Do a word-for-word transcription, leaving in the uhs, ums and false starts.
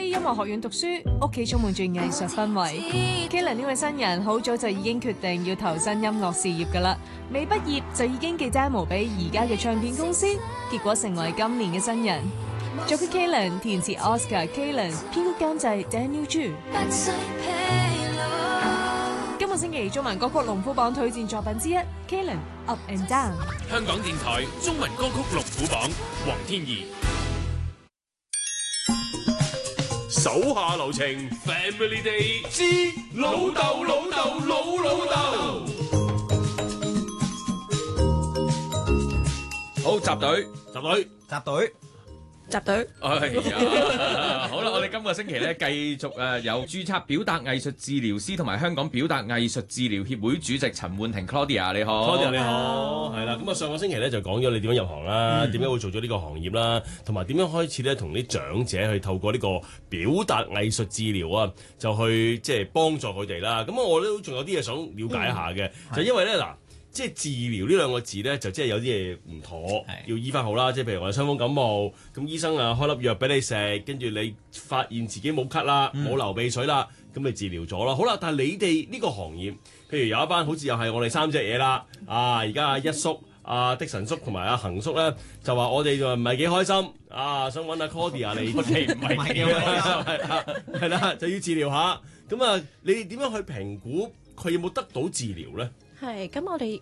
音樂學院讀書，屋企充滿住藝術氛圍。Kalen 呢位新人好早就已經決定要投身音樂事業㗎啦，未畢業就已經寄 demo 俾而家嘅唱片公司，結果成為今年嘅新人。作曲 Kalen， 填詞 Oscar Kalen， 編曲監製 Daniel Chu。今個星期中文歌曲龍虎榜推薦作品之一 Kalen Up and Down。 香港電台中文歌曲龍虎榜，黃天怡。手下留情 ，Family Day 之老豆老豆老老豆。好，集隊，集隊， 集隊。 集隊， 哎呀，好啦，我哋今個星期咧繼續誒有註冊表達藝術治療師同埋香港表達藝術治療協會主席陳煥庭 Claudia， 你好 ，Claudia 你好，係啦，咁啊上個星期咧就講咗你點樣入行啦，點解會做咗呢個行業啦，同埋點樣開始咧同啲長者去透過呢個表達藝術治療啊，就去即係幫助佢哋啦。咁我都仲有啲嘢想了解一下嘅，嗯、就因為咧嗱。即係治療呢兩個字咧，就即係有啲嘢唔妥，要醫翻好啦。即係譬如我哋傷風感冒，咁醫生啊開粒藥俾你食，跟住你發現自己冇咳啦，冇、嗯、流鼻水啦，咁你治療咗啦。好啦，但係你哋呢個行業，譬如有一班好似又係我哋三隻嘢啦，啊而家阿一叔、阿的神叔同埋阿恒叔咧，就話我哋就唔係幾開心，啊想揾阿 Claudia 嚟，我哋唔係幾開心，係啦，就要治療下。咁啊，你哋點樣去評估佢有冇得到治療咧？ 係，咁我哋